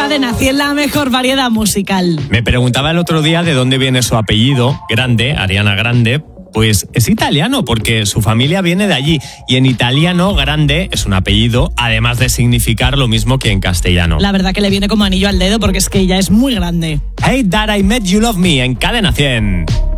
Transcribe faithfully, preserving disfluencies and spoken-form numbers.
Cadena cien, la mejor variedad musical. Me preguntaba el otro día de dónde viene su apellido, Grande, Ariana Grande. Pues es italiano, porque su familia viene de allí. Y en italiano, Grande es un apellido, además de significar lo mismo que en castellano. La verdad que le viene como anillo al dedo, porque es que ella es muy grande. Hey That I Met You Love Me, en Cadena cien.